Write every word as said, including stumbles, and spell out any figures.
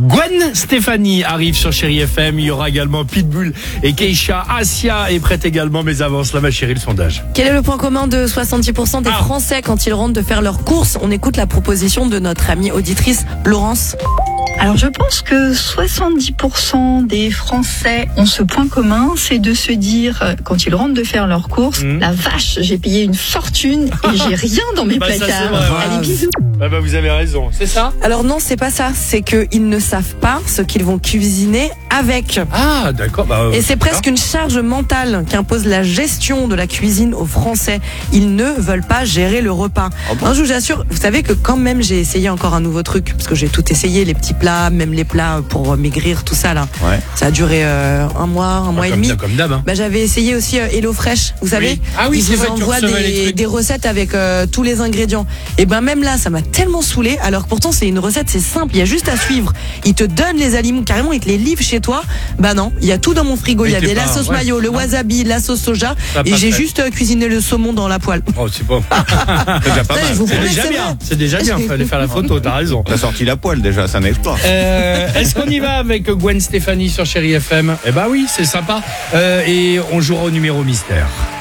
Gwen Stefani arrive sur Chérie F M. Il y aura également Pitbull et Keisha. Asia est prête également, mais avance là, ma chérie, le sondage. Quel est le point commun de soixante-dix pour cent des Ah. Français quand ils rentrent de faire leurs courses? On écoute la proposition de notre amie auditrice Laurence. Alors je pense que soixante-dix pour cent des Français ont ce point commun, c'est de se dire, euh, quand ils rentrent de faire leurs courses, Mmh. la vache, j'ai payé une fortune et j'ai rien dans mes Bah, ça, c'est placards. vrai, ouais. Allez, bisous. Ah bah, vous avez raison, c'est ça? Alors non, c'est pas ça. C'est qu'ils ne savent pas ce qu'ils vont cuisiner avec. Ah, d'accord. Bah, Et c'est presque une charge mentale qu'impose la gestion de la cuisine aux Français. Ils ne veulent pas gérer le repas. Ah bon Non, je vous assure, vous savez que quand même j'ai essayé encore un nouveau truc, parce que j'ai tout essayé, les petits plats, même les plats pour maigrir, tout ça là. Ouais. Ça a duré euh, un mois, un mois et comme, demi. comme d'hab. Hein. Bah, j'avais essayé aussi euh, HelloFresh, vous savez. Oui. Ah oui, ils c'est vous vrai, tu envoient recevais les des, trucs. des recettes avec euh, tous les ingrédients. Et ben même là, ça m'a tellement saoulé. Alors que pourtant c'est une recette, c'est simple, il y a juste à suivre. Ils te donnent les aliments, carrément ils te les livrent chez toi. Bah non, il y a tout dans mon frigo. Il y a Mais t'es des, la pas- sauce ouais, mayo, le non. wasabi, la sauce soja. Ça Et pas j'ai fait. juste euh, cuisiné le saumon dans la poêle. Oh, c'est bon. C'est déjà pas Ouais, mal. je vous C'est promets, déjà c'est bien. vrai. C'est déjà bien. Fallait faire la photo, t'as raison. T'as sorti la poêle déjà, ça n'aide pas. Euh, Est-ce qu'on y va avec Gwen Stefani sur Chérie F M? Eh bah oui, c'est sympa. Euh, et on jouera au numéro mystère.